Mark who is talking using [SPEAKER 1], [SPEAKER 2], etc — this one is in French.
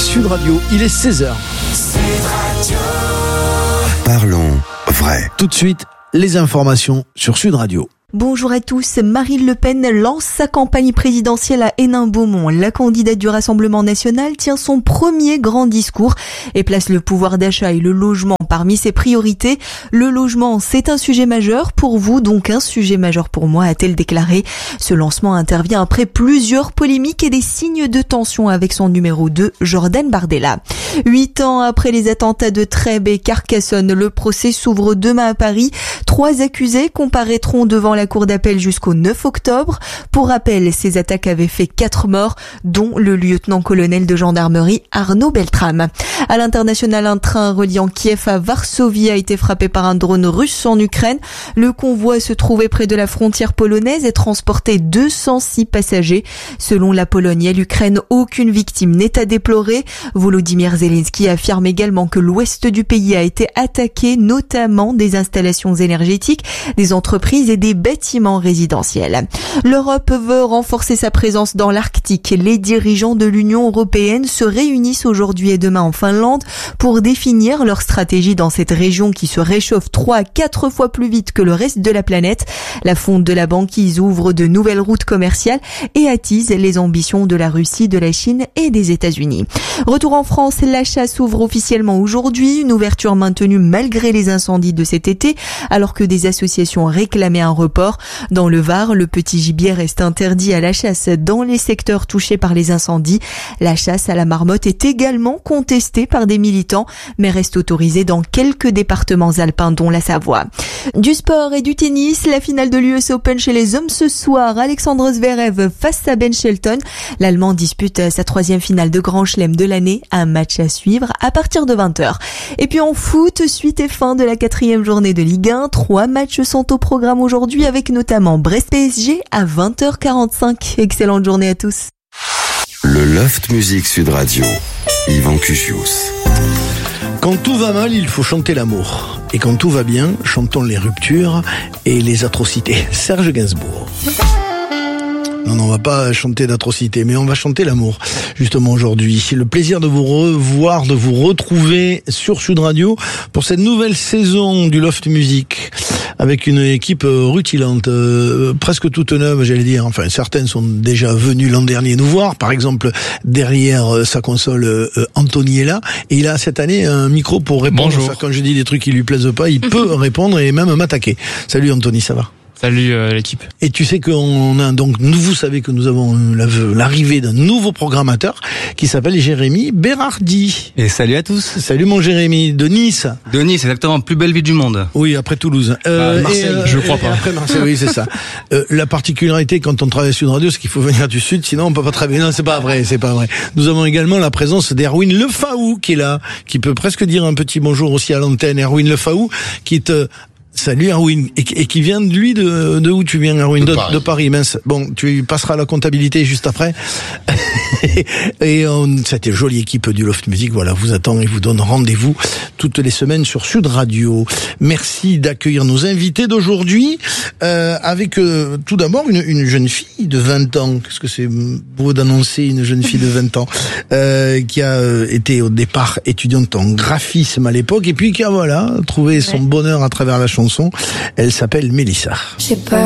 [SPEAKER 1] Sud Radio, il est 16h.
[SPEAKER 2] Parlons vrai.
[SPEAKER 1] Tout de suite, les informations sur Sud Radio.
[SPEAKER 3] Bonjour à tous. Marine Le Pen lance sa campagne présidentielle à Hénin-Beaumont. La candidate du Rassemblement national tient son premier grand discours et place le pouvoir d'achat et le logement parmi ses priorités. Le logement, c'est un sujet majeur pour vous, donc un sujet majeur pour moi, a-t-elle déclaré. Ce lancement intervient après plusieurs polémiques et des signes de tension avec son numéro 2, Jordan Bardella. 8 ans après les attentats de Trèbes et Carcassonne, le procès s'ouvre demain à Paris. 3 accusés comparaîtront devant la cour d'appel jusqu'au 9 octobre. Pour rappel, ces attaques avaient fait 4 morts, dont le lieutenant-colonel de gendarmerie Arnaud Beltrame. À l'international, un train reliant Kiev à Varsovie a été frappé par un drone russe en Ukraine. Le convoi se trouvait près de la frontière polonaise et transportait 206 passagers. Selon la Pologne et l'Ukraine, aucune victime n'est à déplorer. Volodymyr Zelensky affirme également que l'ouest du pays a été attaqué, notamment des installations énergétiques, des entreprises et des bâtiments résidentiels. L'Europe veut renforcer sa présence dans l'Arctique. Les dirigeants de l'Union européenne se réunissent aujourd'hui et demain en Finlande pour définir leur stratégie dans cette région qui se réchauffe 3 à 4 fois plus vite que le reste de la planète. La fonte de la banquise ouvre de nouvelles routes commerciales et attise les ambitions de la Russie, de la Chine et des États-Unis. Retour en France, la chasse ouvre officiellement aujourd'hui, une ouverture maintenue malgré les incendies de cet été, alors que des associations réclamaient un report. Dans le Var, le petit gibier reste interdit à la chasse dans les secteurs touchés par les incendies. La chasse à la marmotte est également contestée par des militants, mais reste autorisée dans quelques départements alpins, dont la Savoie. Du sport et du tennis, la finale de l'US Open chez les hommes ce soir. Alexandre Zverev face à Ben Shelton. L'Allemand dispute sa 3e finale de Grand Chelem de l'année. Un match à suivre à partir de 20h. Et puis en foot, suite et fin de la 4e journée de Ligue 1. 3 matchs sont au programme aujourd'hui avec notamment Brest-PSG à 20h45. Excellente journée à tous.
[SPEAKER 2] Le Loft Music Sud Radio. Yvan Cugius.
[SPEAKER 1] Quand tout va mal, il faut chanter l'amour. Et quand tout va bien, chantons les ruptures et les atrocités. Serge Gainsbourg. Non, on va pas chanter d'atrocités, mais on va chanter l'amour, justement aujourd'hui. C'est le plaisir de vous revoir, de vous retrouver sur Sud Radio pour cette nouvelle saison du Loft Music, avec une équipe rutilante, presque toute neuve, j'allais dire. Enfin, certaines sont déjà venues l'an dernier nous voir. Par exemple, derrière sa console, Anthony est là, et il a cette année un micro pour répondre.
[SPEAKER 4] Bonjour.
[SPEAKER 1] Ça, quand je dis des trucs qui lui plaisent pas, il peut répondre et même m'attaquer. Salut Anthony, ça va?
[SPEAKER 4] Salut l'équipe.
[SPEAKER 1] Et tu sais qu'on a donc, vous savez que nous avons l'arrivée d'un nouveau programmateur qui s'appelle Jérémy Bérardi.
[SPEAKER 5] Et salut à tous.
[SPEAKER 1] Salut mon Jérémy, de Nice.
[SPEAKER 5] De Nice, exactement, plus belle ville du monde.
[SPEAKER 1] Oui, après Toulouse.
[SPEAKER 4] Marseille, je crois pas.
[SPEAKER 1] Après Marseille, oui, c'est ça. La particularité quand on travaille sur une radio, c'est qu'il faut venir du Sud, sinon on peut pas travailler. Non, c'est pas vrai. Nous avons également la présence d'Erwin Lefaou qui est là, qui peut presque dire un petit bonjour aussi à l'antenne. Erwin Lefaou, qui est salut Erwin, et qui vient lui de où tu viens Erwin? De Paris, mince. Bon, tu passeras à la comptabilité juste après. Et cette jolie équipe du Loft Music, voilà, vous attend et vous donne rendez-vous toutes les semaines sur Sud Radio. Merci d'accueillir nos invités d'aujourd'hui, avec tout d'abord une jeune fille de 20 ans. Qu'est-ce que c'est beau d'annoncer une jeune fille de 20 ans, qui a été au départ étudiante en graphisme à l'époque, et puis qui a, voilà, trouvé son bonheur à travers la chanson. Elle s'appelle Mélissa.
[SPEAKER 6] J'ai peur